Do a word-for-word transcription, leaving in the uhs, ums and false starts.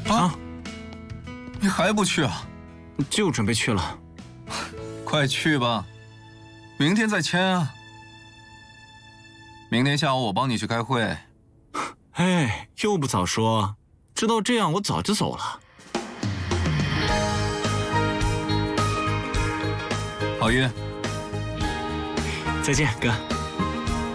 啊， 你还不去啊？ 就准备去了。 快去吧，明天再签啊。明天下午我帮你去开会。 哎，又不早说，知道这样我早就走了。 好运。 再见，哥。